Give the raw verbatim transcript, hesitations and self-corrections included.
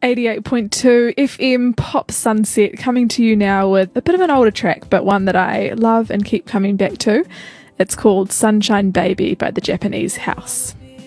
eighty-eight point two F M Pop Sunset, coming to you now with a bit of an older track, but one that I love and keep coming back to. It's called Sunshine Baby by the Japanese House.